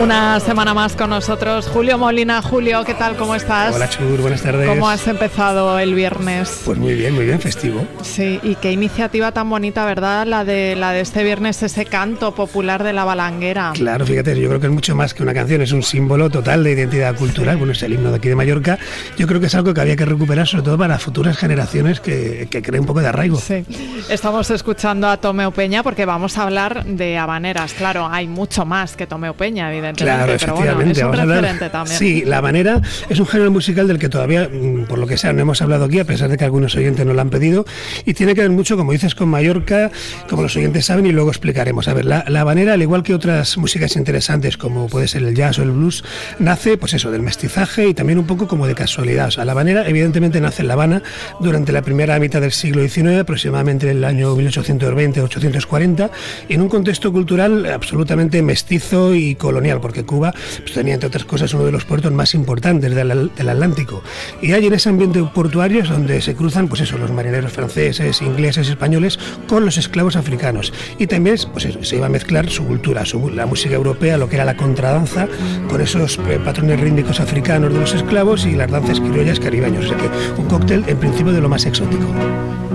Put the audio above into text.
Una semana más con nosotros Julio Molina. Julio, ¿qué tal? ¿Cómo estás? Hola, Chur, buenas tardes. ¿Cómo has empezado el viernes? Pues muy bien, festivo. Sí, y qué iniciativa tan bonita, ¿verdad? La de este viernes, ese canto popular de la Balanguera. Claro, fíjate, yo creo que es mucho más que una canción, es un símbolo total de identidad cultural. Bueno, es el himno de aquí de Mallorca. Yo creo que es algo que había que recuperar, sobre todo para futuras generaciones que creen un poco de arraigo. Sí, estamos escuchando a Tomeu Peña porque vamos a hablar de habaneras. Claro, hay mucho más que Tomeu Peña, evidentemente. Claro, pero bueno, es un referente también. Sí, la habanera es un género musical del que todavía, por lo que sea, no hemos hablado aquí, a pesar de que algunos oyentes nos lo han pedido, y tiene que ver mucho, como dices, con Mallorca, como los oyentes saben, y luego explicaremos. A ver, la habanera, al igual que otras músicas interesantes, como puede ser el jazz o el blues, nace, pues eso, del mestizaje y también un poco como de casualidad. O sea, la habanera, evidentemente, nace en La Habana durante la primera mitad del siglo XIX, aproximadamente en el año 1820-1840, en un contexto cultural absolutamente mestizo y colonial, porque Cuba pues tenía, entre otras cosas, uno de los puertos más importantes del Atlántico. Y hay en ese ambiente portuario es donde se cruzan, pues eso, los marineros franceses, ingleses, españoles, con los esclavos africanos. Y también, pues eso, se iba a mezclar su cultura, la música europea, lo que era la contradanza, con esos patrones rítmicos africanos de los esclavos y las danzas criollas caribeños. O sea que un cóctel, en principio, de lo más exótico.